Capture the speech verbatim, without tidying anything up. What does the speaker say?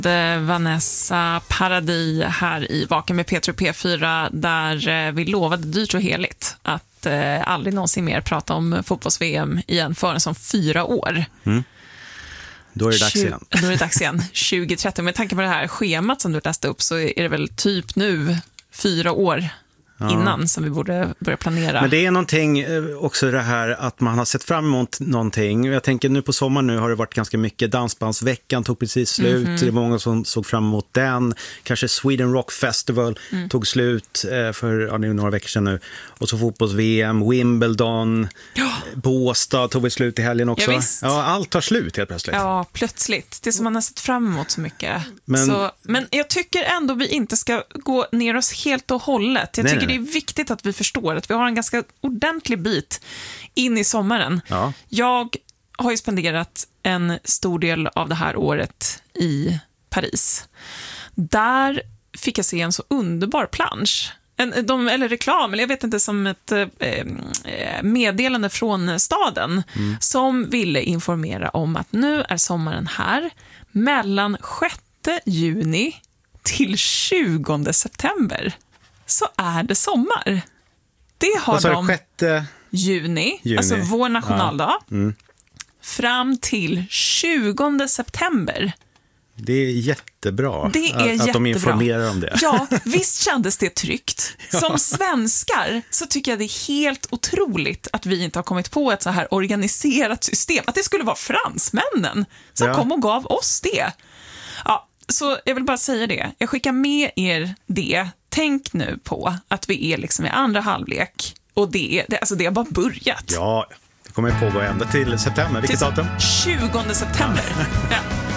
Vanessa Paradis här i Vaken med Peter P fyra, där vi lovade dyrt och heligt att eh, aldrig någonsin mer prata om fotbolls-V M igen förrän som fyra år. Mm. Då är det dags igen. Då är det dags igen, tjugo trettio. Med tanke på det här schemat som du läste upp så är det väl typ nu fyra år innan som vi borde börja planera. Men det är någonting också det här att man har sett fram emot någonting. Jag tänker nu på sommaren nu har det varit ganska mycket. Dansbandsveckan tog precis slut. Mm-hmm. Det är många som såg fram emot den. Kanske Sweden Rock Festival mm. tog slut för ja, några veckor sedan nu. Och så fotbolls-V M, Wimbledon, ja. Båstad tog vi slut i helgen också. Ja, ja, allt tar slut helt plötsligt. Ja, plötsligt. Det som man har sett fram emot så mycket. Men, så, men jag tycker ändå vi inte ska gå ner oss helt och hållet. Jag nej, tycker nej. det är viktigt att vi förstår att vi har en ganska ordentlig bit in i sommaren. Ja. Jag har ju spenderat en stor del av det här året i Paris. Där fick jag se en så underbar plansch. En, de, eller reklam, eller jag vet inte, som ett eh, meddelande från staden mm. som ville informera om att nu är sommaren här mellan sjätte juni till tjugonde september. Så är det sommar. Det har alltså, de sjätte juni, juni, alltså vår nationaldag, ja. mm. fram till tjugonde september. Det är jättebra det är att, jättebra. att de informerar om det. Ja, visst kändes det tryggt. Ja. Som svenskar så tycker jag det är helt otroligt att vi inte har kommit på ett så här organiserat system. Att det skulle vara fransmännen som ja. kom och gav oss det. Ja, så jag vill bara säga det. Jag skickar med er det. Tänk nu på att vi är liksom i andra halvlek. Och det, är, det, alltså det har bara börjat. Ja, det kommer pågå ända till september. Vilket till datum? tjugonde september. Ja.